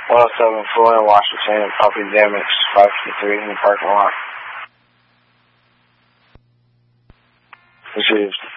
107 Florida, Washington. Property damage 553 in the parking lot. Received.